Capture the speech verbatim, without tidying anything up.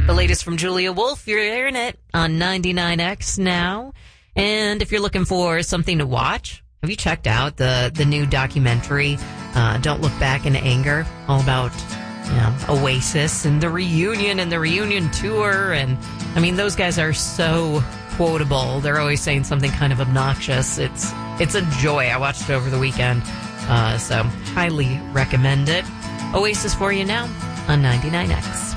The latest from Julia Wolf. You're hearing it on ninety-nine X now. And if you're looking for something to watch, have you checked out the, the new documentary, uh, Don't Look Back in Anger, all about you know, Oasis and the reunion and the reunion tour? And, I mean, those guys are so quotable. They're always saying something kind of obnoxious. It's it's a joy. I watched it over the weekend, uh, so highly recommend it. Oasis for you now on ninety-nine X.